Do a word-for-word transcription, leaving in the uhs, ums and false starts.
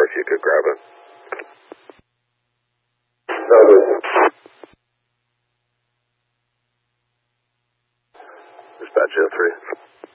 if you could grab it. Dispatch oh three.